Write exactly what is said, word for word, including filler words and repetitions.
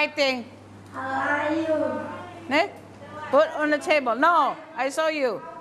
right thing. How are you? Eh? Put on the table. No, I saw you.